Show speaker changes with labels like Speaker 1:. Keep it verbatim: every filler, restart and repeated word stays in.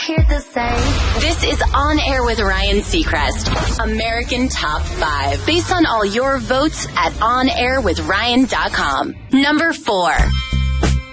Speaker 1: here to say.
Speaker 2: This is On Air with Ryan Seacrest, American Top five, based on all your votes at on air with ryan dot com. Number four.